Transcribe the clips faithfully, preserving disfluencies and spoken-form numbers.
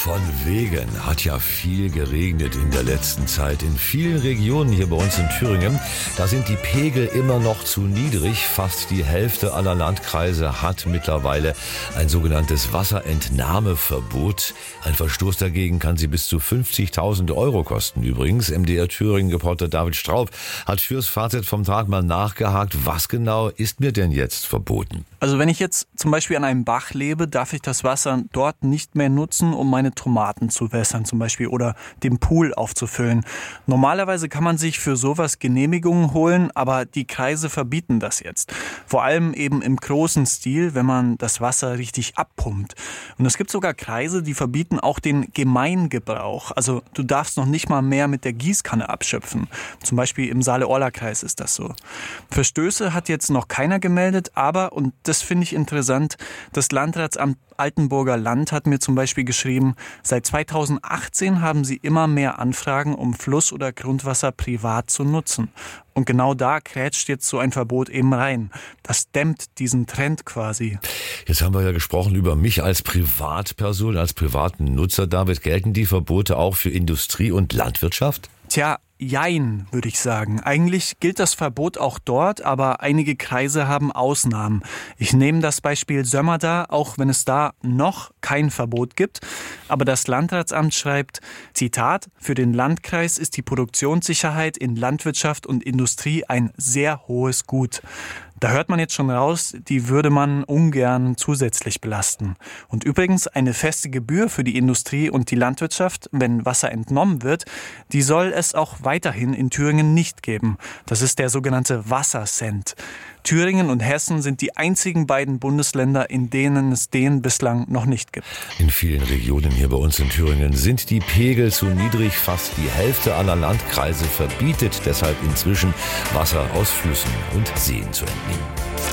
Von wegen, hat ja viel geregnet in der letzten Zeit. In vielen Regionen hier bei uns in Thüringen, da sind die Pegel immer noch zu niedrig. Fast die Hälfte aller Landkreise hat mittlerweile ein sogenanntes Wasserentnahmeverbot. Ein Verstoß dagegen kann sie bis zu fünfzigtausend Euro kosten. Übrigens, M D R Thüringen-Reporter David Straub hat fürs Fazit vom Tag mal nachgehakt. Was genau ist mir denn jetzt verboten? Also wenn ich jetzt zum Beispiel an einem Bach lebe, darf ich das Wasser dort nicht mehr nutzen, um meine Tomaten zu wässern zum Beispiel oder den Pool aufzufüllen. Normalerweise kann man sich für sowas Genehmigungen holen, aber die Kreise verbieten das jetzt. Vor allem eben im großen Stil, wenn man das Wasser richtig abpumpt. Und es gibt sogar Kreise, die verbieten auch den Gemeingebrauch. Also du darfst noch nicht mal mehr mit der Gießkanne abschöpfen. Zum Beispiel im Saale-Orla-Kreis ist das so. Verstöße hat jetzt noch keiner gemeldet, aber, und das finde ich interessant, das Landratsamt Altenburger Land hat mir zum Beispiel geschrieben, seit zweitausendachtzehn haben sie immer mehr Anfragen, um Fluss- oder Grundwasser privat zu nutzen. Und genau da krätscht jetzt so ein Verbot eben rein. Das dämmt diesen Trend quasi. Jetzt haben wir ja gesprochen über mich als Privatperson, als privaten Nutzer. David, gelten die Verbote auch für Industrie und Landwirtschaft? Tja, jein, würde ich sagen. Eigentlich gilt das Verbot auch dort, aber einige Kreise haben Ausnahmen. Ich nehme das Beispiel Sömmerda, auch wenn es da noch kein Verbot gibt. Aber das Landratsamt schreibt, Zitat, für den Landkreis ist die Produktionssicherheit in Landwirtschaft und Industrie ein sehr hohes Gut. Da hört man jetzt schon raus, die würde man ungern zusätzlich belasten. Und übrigens eine feste Gebühr für die Industrie und die Landwirtschaft, wenn Wasser entnommen wird, die soll es auch weiterhin in Thüringen nicht geben. Das ist der sogenannte Wassercent. Thüringen und Hessen sind die einzigen beiden Bundesländer, in denen es den bislang noch nicht gibt. In vielen Regionen hier bei uns in Thüringen sind die Pegel zu niedrig. Fast die Hälfte aller Landkreise verbietet deshalb inzwischen, Wasser aus Flüssen und Seen zu entnehmen.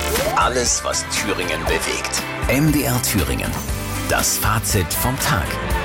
Alles, was Thüringen bewegt. M D R Thüringen. Das Fazit vom Tag.